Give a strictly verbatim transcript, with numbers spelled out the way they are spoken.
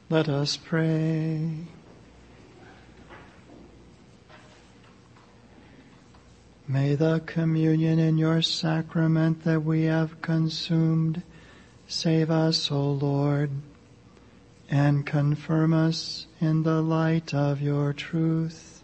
Let us pray. May the communion in your sacrament that we have consumed save us, O Lord, and confirm us in the light of your truth.